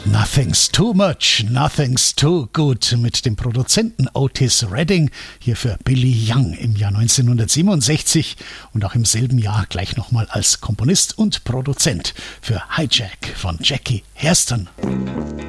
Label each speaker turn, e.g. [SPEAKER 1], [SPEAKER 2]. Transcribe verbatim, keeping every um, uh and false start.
[SPEAKER 1] Nothing's Too Much, Nothing's Too Good mit dem Produzenten Otis Redding, hier für Billy Young im Jahr neunzehnhundertsiebenundsechzig und auch im selben Jahr gleich nochmal als Komponist und Produzent für Hijack von Jackie Hairston.